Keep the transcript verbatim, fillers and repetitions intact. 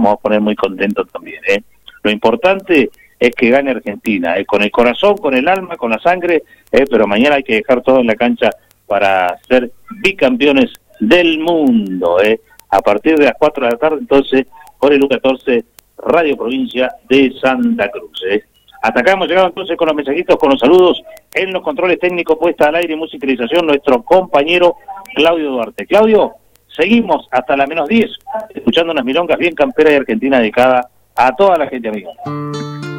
vamos a poner muy contentos también, ¿eh? Lo importante es que gane Argentina, ¿eh? Con el corazón, con el alma, con la sangre, ¿eh? Pero mañana hay que dejar todo en la cancha para ser bicampeones del mundo, ¿eh? A partir de las cuatro de la tarde, entonces, por el U catorce, Radio Provincia de Santa Cruz, ¿eh? Hasta acá hemos llegado entonces con los mensajitos, con los saludos en los controles técnicos, puesta al aire y musicalización, nuestro compañero Claudio Duarte. Claudio, seguimos hasta la menos diez, escuchando unas milongas bien camperas de Argentina dedicada a toda la gente amiga.